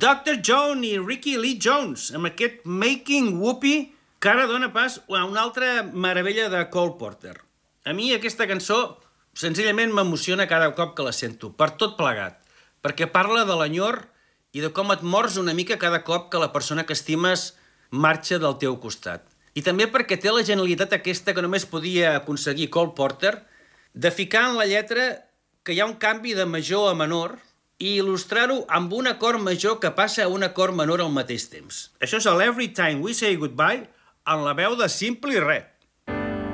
Dr. Jones i Ricky Lee Jones, amb aquest Making Whoopi, que ara dona pas a una altra meravella de Cole Porter. A mi aquesta cançó senzillament m'emociona cada cop que la sento, per tot plegat, perquè parla de l'enyor i de com et mors una mica cada cop que la persona que estimes marxa del teu costat. I també perquè té la genialitat aquesta que només podia aconseguir Cole Porter, de ficar en la lletra que hi ha un canvi de major a menor i il·lustrar-ho amb un acord major que passa a un acord menor al mateix temps. Això és l'Every Time We Say Goodbye en la veu de Simply Red.